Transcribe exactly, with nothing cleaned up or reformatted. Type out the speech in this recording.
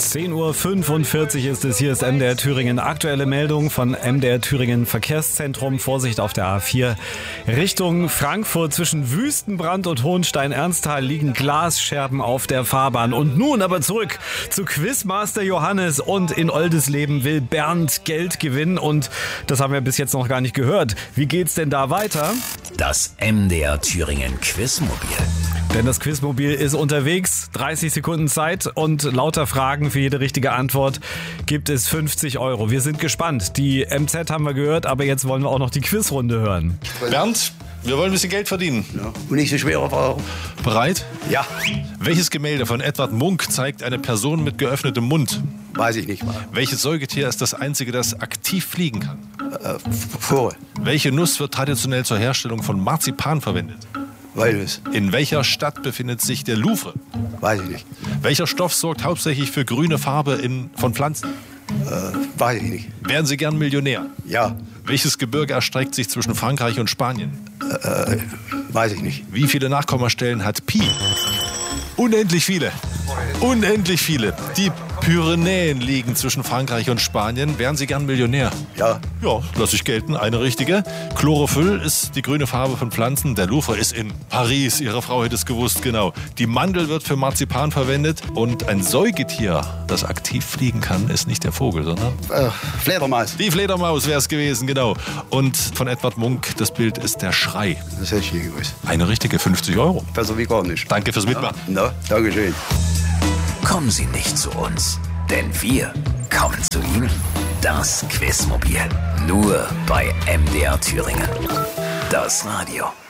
zehn Uhr fünfundvierzig ist es. Hier ist M D R Thüringen. Aktuelle Meldung von M D R Thüringen Verkehrszentrum. Vorsicht auf der A vier Richtung Frankfurt. Zwischen Wüstenbrand und Hohenstein-Ernsthal liegen Glasscherben auf der Fahrbahn. Und nun aber zurück zu Quizmaster Johannes. Und in Oldesleben will Bernd Geld gewinnen. Und das haben wir bis jetzt noch gar nicht gehört. Wie geht's denn da weiter? Das M D R Thüringen Quizmobil. Denn das Quizmobil ist unterwegs, dreißig Sekunden Zeit und lauter Fragen für jede richtige Antwort gibt es fünfzig Euro. Wir sind gespannt. Die M Z haben wir gehört, aber jetzt wollen wir auch noch die Quizrunde hören. Bernd, wir wollen ein bisschen Geld verdienen. Ja, und nicht so schwere Frau. Bereit? Ja. Welches Gemälde von Edvard Munch zeigt eine Person mit geöffnetem Mund? Weiß ich nicht mal. Welches Säugetier ist das einzige, das aktiv fliegen kann? Äh, Vogel. Welche Nuss wird traditionell zur Herstellung von Marzipan verwendet? Walnuss. In welcher Stadt befindet sich der Louvre? Weiß ich nicht. Welcher Stoff sorgt hauptsächlich für grüne Farbe in, von Pflanzen? Äh, weiß ich nicht. Wären Sie gern Millionär? Ja. Welches Gebirge erstreckt sich zwischen Frankreich und Spanien? Äh, weiß ich nicht. Wie viele Nachkommastellen hat Pi? Unendlich viele. Unendlich viele. Die Pyrenäen liegen zwischen Frankreich und Spanien. Wären Sie gern Millionär? Ja. Ja, lasse ich gelten. Eine richtige. Chlorophyll ist die grüne Farbe von Pflanzen. Der Louvre ist in Paris. Ihre Frau hätte es gewusst, genau. Die Mandel wird für Marzipan verwendet. Und ein Säugetier, das aktiv fliegen kann, ist nicht der Vogel, sondern... Äh, Fledermaus. Die Fledermaus wäre es gewesen, genau. Und von Edvard Munch, das Bild ist der Schrei. Das hätte ich nie gewusst. Eine richtige fünfzig Euro. Besser wie gar nicht. Danke fürs Mitmachen. Na, danke schön. Kommen Sie nicht zu uns, denn wir kommen zu Ihnen. Das Quizmobil. Nur bei M D R Thüringen. Das Radio.